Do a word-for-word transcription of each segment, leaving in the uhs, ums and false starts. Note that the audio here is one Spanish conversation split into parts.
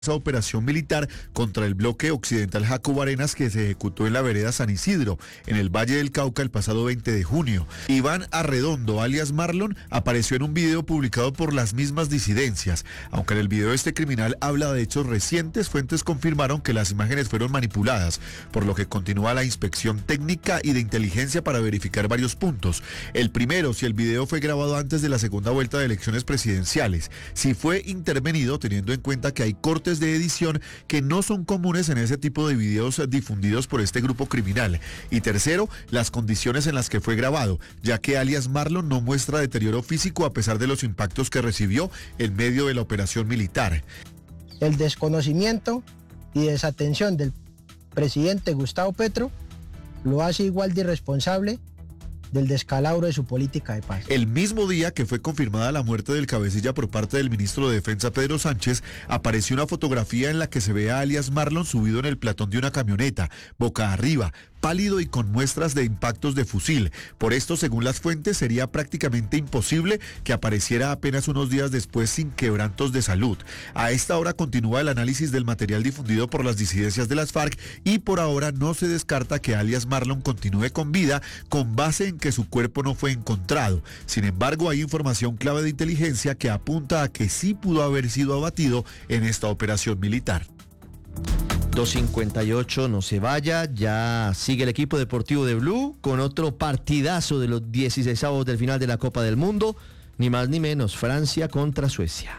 Esa operación militar contra el bloque occidental Jacobo Arenas que se ejecutó en la vereda San Isidro, en el Valle del Cauca, el pasado veinte de junio. Iván Arredondo, alias Marlon, apareció en un video publicado por las mismas disidencias. Aunque en el video este criminal habla de hechos recientes, fuentes confirmaron que las imágenes fueron manipuladas, por lo que continúa la inspección técnica y de inteligencia para verificar varios puntos. El primero, si el video fue grabado antes de la segunda vuelta de elecciones presidenciales, si fue intervenido teniendo en cuenta que hay cortes de edición que no son comunes en ese tipo de videos difundidos por este grupo criminal. Y tercero, las condiciones en las que fue grabado, ya que alias Marlon no muestra deterioro físico a pesar de los impactos que recibió en medio de la operación militar. El desconocimiento y desatención del presidente Gustavo Petro lo hace igual de irresponsable del descalabro de su política de paz. El mismo día que fue confirmada la muerte del cabecilla por parte del ministro de Defensa Pedro Sánchez, apareció una fotografía en la que se ve a alias Marlon subido en el platón de una camioneta, boca arriba, pálido y con muestras de impactos de fusil. Por esto, según las fuentes, sería prácticamente imposible que apareciera apenas unos días después sin quebrantos de salud. A esta hora continúa el análisis del material difundido por las disidencias de las FARC y por ahora no se descarta que alias Marlon continúe con vida con base en que su cuerpo no fue encontrado. Sin embargo, hay información clave de inteligencia que apunta a que sí pudo haber sido abatido en esta operación militar. dos cincuenta y ocho, no se vaya, ya sigue el equipo deportivo de Blue con otro partidazo de los dieciseisavos del final de la Copa del Mundo, ni más ni menos, Francia contra Suecia.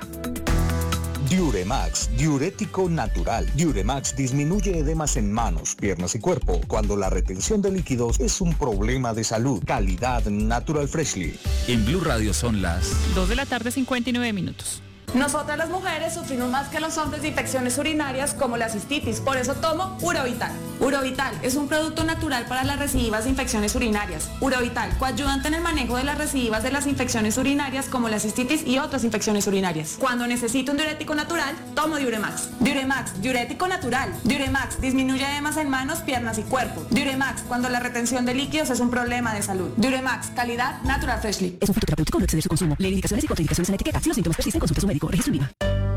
Diuremax, diurético natural. Diuremax disminuye edemas en manos, piernas y cuerpo cuando la retención de líquidos es un problema de salud. Calidad Natural Freshly. En Blue Radio son las dos de la tarde, cincuenta y nueve minutos. Nosotras las mujeres sufrimos más que los hombres de infecciones urinarias como la cistitis, por eso tomo Urovital. Urovital es un producto natural para las recidivas de infecciones urinarias. Urovital, coayudante en el manejo de las recidivas de las infecciones urinarias como la cistitis y otras infecciones urinarias. Cuando necesito un diurético natural, tomo Diuremax. Diuremax, diurético natural. Diuremax disminuye edemas en manos, piernas y cuerpo. Diuremax, cuando la retención de líquidos es un problema de salud. Diuremax, calidad Natural Freshly. Es un fitoterapéutico, no exceder su consumo. Lee indicaciones y contraindicaciones en la etiqueta. Si los síntomas persisten, consulte a su médico. Registro IVA.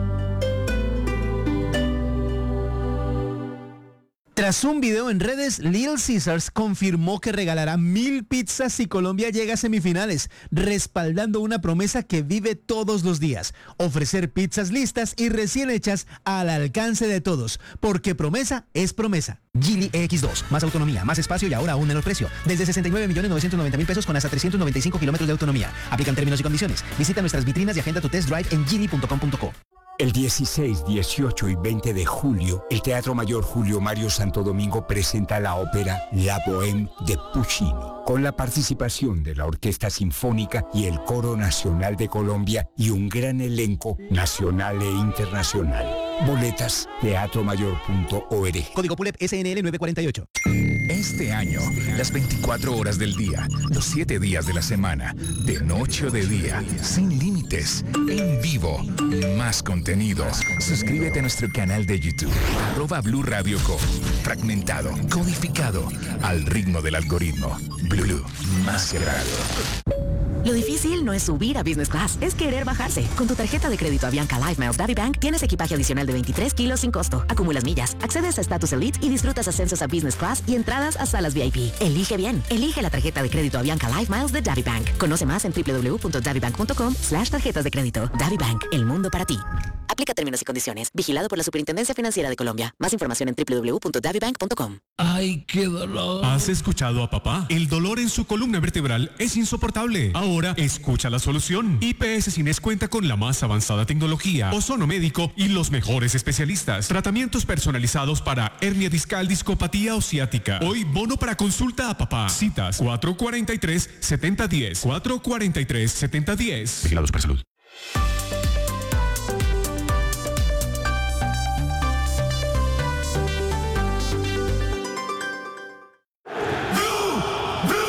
Tras un video en redes, Little Caesars confirmó que regalará mil pizzas si Colombia llega a semifinales, respaldando una promesa que vive todos los días: ofrecer pizzas listas y recién hechas al alcance de todos, porque promesa es promesa. Geely E X dos, más autonomía, más espacio y ahora a un menor precio. Desde sesenta y nueve millones novecientos noventa mil pesos con hasta trescientos noventa y cinco kilómetros de autonomía. Aplican términos y condiciones. Visita nuestras vitrinas y agenda tu test drive en geely punto com punto co. El dieciséis, dieciocho y veinte de julio, el Teatro Mayor Julio Mario Santo Domingo presenta la ópera La Bohème de Puccini, con la participación de la Orquesta Sinfónica y el Coro Nacional de Colombia y un gran elenco nacional e internacional. Boletas, teatro mayor punto org. Código P U L E P S N L nueve cuarenta y ocho. Este año, las veinticuatro horas del día, los siete días de la semana, de noche o de día, sin límites, en vivo, más contenidos. Suscríbete a nuestro canal de YouTube, arroba Blue Radio Co. Fragmentado, codificado, al ritmo del algoritmo. Blue, más que radio. Lo difícil no es subir a Business Class, es querer bajarse. Con tu tarjeta de crédito Avianca Life Miles Davy Bank tienes equipaje adicional de veintitrés kilos sin costo. Acumulas millas, accedes a Status Elite y disfrutas ascensos a Business Class y entradas a salas V I P. Elige bien. Elige la tarjeta de crédito Avianca Life Miles de Davy Bank. Conoce más en w w w punto davy bank punto com slash tarjetas de crédito. Davy Bank, el mundo para ti. Aplica términos y condiciones. Vigilado por la Superintendencia Financiera de Colombia. Más información en w w w punto davy bank punto com. ¡Ay, qué dolor! ¿Has escuchado a papá? El dolor en su columna vertebral es insoportable. Ahora escucha la solución. I P S Cines cuenta con la más avanzada tecnología, ozono médico y los mejores especialistas. Tratamientos personalizados para hernia discal, discopatía o ciática. Hoy bono para consulta a papá. Citas cuatro cuarenta y tres, setenta diez. cuatro cuarenta y tres, setenta diez. Vigilados para salud.